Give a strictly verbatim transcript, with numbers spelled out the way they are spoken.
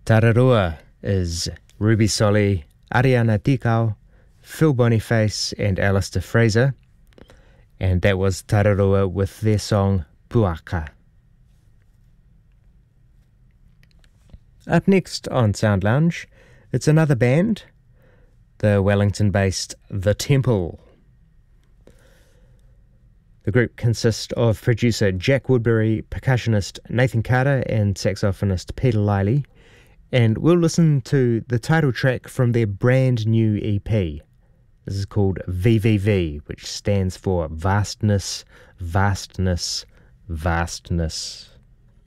Tararua is Ruby Solly, Ariana Tikau, Phil Boniface and Alistair Fraser, and that was Tararua with their song Puaka. Up next on Sound Lounge, it's another band, the Wellington-based The Temple. The group consists of producer Jack Woodbury, percussionist Nathan Carter and saxophonist Peter Liley, and we'll listen to the title track from their brand new E P. This is called V V V, which stands for Vastness, Vastness, Vastness.